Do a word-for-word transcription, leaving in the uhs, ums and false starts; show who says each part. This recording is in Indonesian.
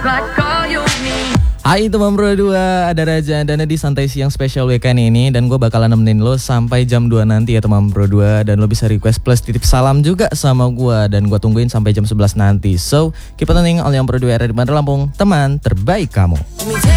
Speaker 1: Hai teman Pro dua, ada Raja Andana di Santai Siang Special Weekend ini. Dan gue bakalan nemenin lo sampai jam dua nanti ya teman Pro dua. Dan lo bisa request plus titip salam juga sama gue. Dan gue tungguin sampai jam sebelas nanti. So, keep on tuning all yang Pro dua ada di Bandar Lampung, teman terbaik kamu.